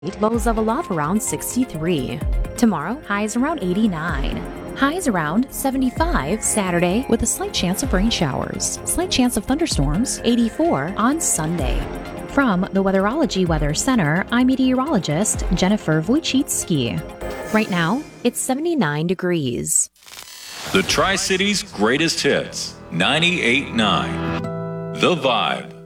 Lows of a low around 63. Tomorrow, highs around 89. Highs around 75 Saturday with a slight chance of rain showers. Slight chance of thunderstorms, 84 on Sunday. From the Weatherology Weather Center, I'm meteorologist Jennifer Wojcicki. Right now, it's 79 degrees. The Tri-Cities greatest hits, 98.9. The Vibe.